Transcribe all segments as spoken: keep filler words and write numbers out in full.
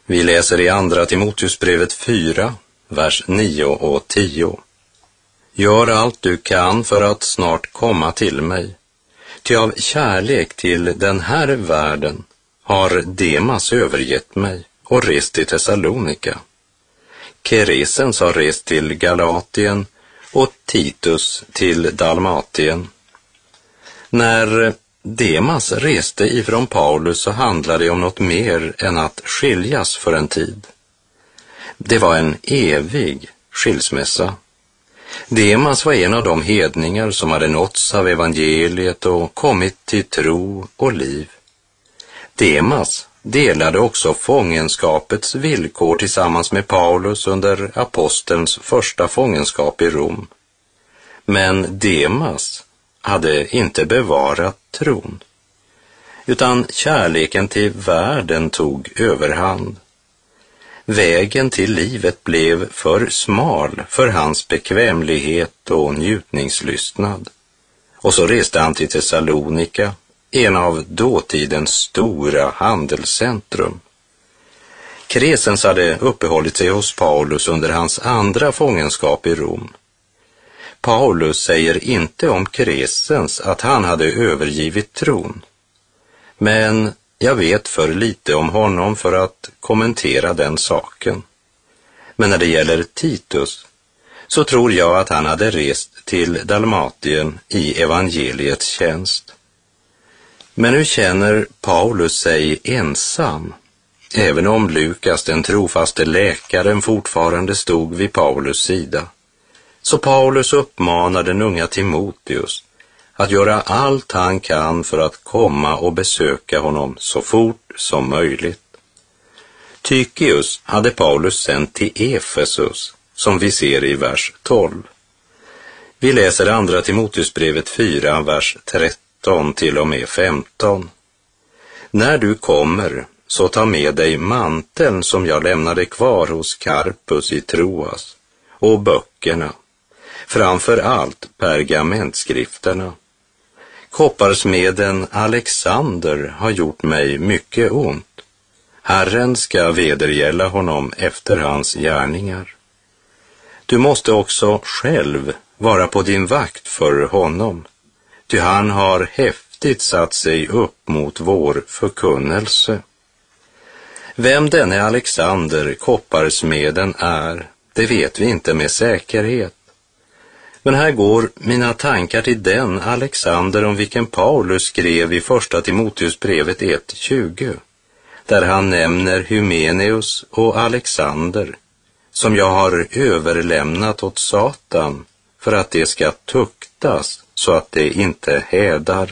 Vi läser i andra Timoteusbrevet fyra, vers nio och tio. Gör allt du kan för att snart komma till mig. Ty av kärlek till den här världen har Demas övergett mig och rest till Thessalonika. Keresens har rest till Galatien och Titus till Dalmatien. När Demas reste ifrån Paulus så handlade det om något mer än att skiljas för en tid. Det var en evig skilsmässa. Demas var en av de hedningar som hade nåtts av evangeliet och kommit till tro och liv. Demas delade också fångenskapets villkor tillsammans med Paulus under apostelns första fångenskap i Rom. Men Demas hade inte bevarat tron, utan kärleken till världen tog överhand. Vägen till livet blev för smal för hans bekvämlighet och njutningslystnad. Och så reste han till Thessalonika, en av dåtidens stora handelscentrum. Kresens hade uppehållit sig hos Paulus under hans andra fångenskap i Rom. Paulus säger inte om Kresens att han hade övergivit tron. Men jag vet för lite om honom för att kommentera den saken. Men när det gäller Titus så tror jag att han hade rest till Dalmatien i evangeliets tjänst. Men nu känner Paulus sig ensam, även om Lukas, den trofaste läkaren, fortfarande stod vid Paulus sida. Så Paulus uppmanar den unga Timoteus att göra allt han kan för att komma och besöka honom så fort som möjligt. Tychius hade Paulus sänt till Efesus, som vi ser i vers tolv. Vi läser andra Timoteusbrevet fyra, vers tretton till och med femton. När du kommer, så ta med dig manteln som jag lämnade kvar hos Karpus i Troas, och böckerna, framför allt pergamentskrifterna. Kopparsmeden Alexander har gjort mig mycket ont. Herren ska vedergälla honom efter hans gärningar. Du måste också själv vara på din vakt för honom, ty han har häftigt satt sig upp mot vår förkunnelse. Vem denne Alexander, kopparsmeden, är, det vet vi inte med säkerhet. Men här går mina tankar till den Alexander om vilken Paulus skrev i första Timoteusbrevet ett tjugo, där han nämner Hymeneus och Alexander, som jag har överlämnat åt Satan för att det ska tuktas så att det inte hädar.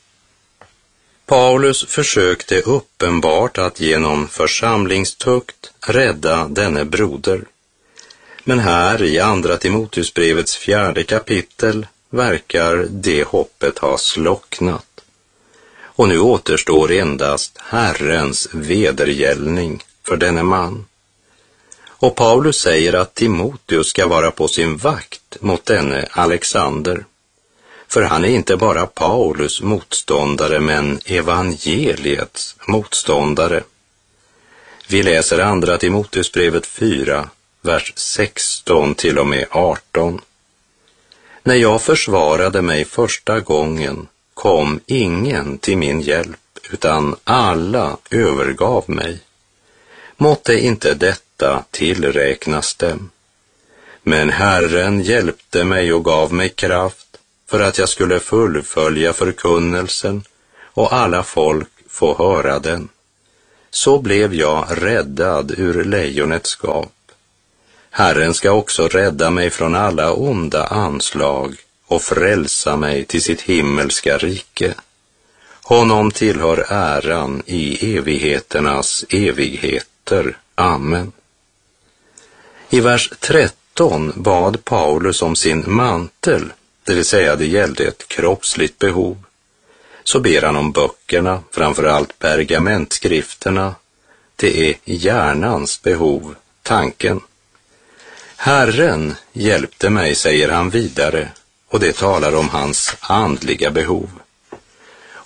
Paulus försökte uppenbart att genom församlingstukt rädda denne broder. Men här i andra Timoteusbrevets fjärde kapitel verkar det hoppet ha slocknat. Och nu återstår endast Herrens vedergällning för denne man. Och Paulus säger att Timoteus ska vara på sin vakt mot denne Alexander. För han är inte bara Paulus motståndare, men evangeliets motståndare. Vi läser andra Timoteusbrevet fyra, vers sexton till och med arton. När jag försvarade mig första gången kom ingen till min hjälp, utan alla övergav mig. Måtte inte detta tillräknas dem. Men Herren hjälpte mig och gav mig kraft för att jag skulle fullfölja förkunnelsen och alla folk få höra den. Så blev jag räddad ur lejonets gap. Herren ska också rädda mig från alla onda anslag och frälsa mig till sitt himmelska rike. Honom tillhör äran i evigheternas evigheter. Amen. I vers tretton bad Paulus om sin mantel, det vill säga det gällde ett kroppsligt behov. Så ber han om böckerna, framförallt pergamentskrifterna. Det är hjärnans behov, tanken. Herren hjälpte mig, säger han vidare, och det talar om hans andliga behov.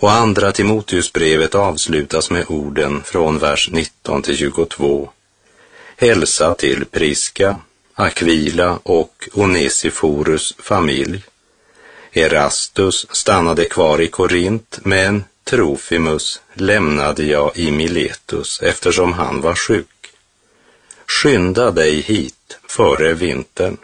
Och andra Timoteusbrevet avslutas med orden från vers nitton till tjugotvå. Hälsa till Priska, Aquila och Onesiforus familj. Erastus stannade kvar i Korint, men Trofimus lämnade jag i Miletus eftersom han var sjuk. Skynda dig hit före vintern.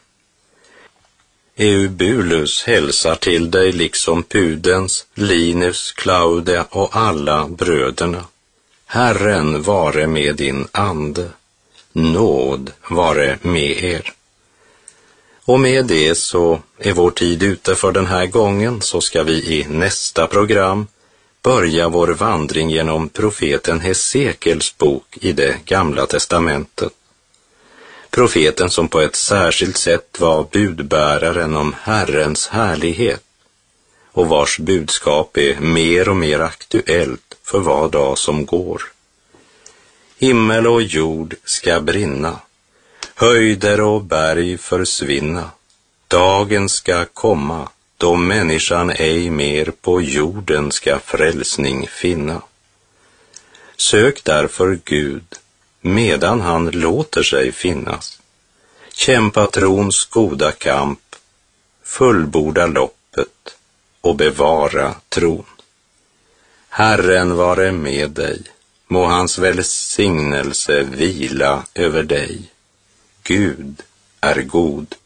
Eubulus hälsar till dig liksom Pudens, Linus, Claudia och alla bröderna. Herren vare med din ande. Nåd vare med er. Och med det så är vår tid ute för den här gången, så ska vi i nästa program börja vår vandring genom profeten Hesekiels bok i det gamla testamentet. Profeten som på ett särskilt sätt var budbäraren om Herrens härlighet och vars budskap är mer och mer aktuellt för var dag som går. Himmel och jord ska brinna, höjder och berg försvinna. Dagen ska komma då människan ej mer på jorden ska frälsning finna. Sök därför Gud medan han låter sig finnas. Kämpa trons goda kamp, fullborda loppet och bevara tron. Herren vare med dig, må hans välsignelse vila över dig. Gud är god.